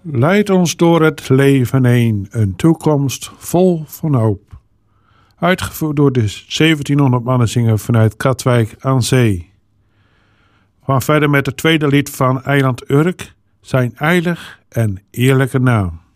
Leid ons door het leven heen, een toekomst vol van hoop. Uitgevoerd door de 1700 mannen zingen vanuit Katwijk aan Zee. We gaan verder met het tweede lied van Eiland Urk, zijn heilig en eerlijke naam.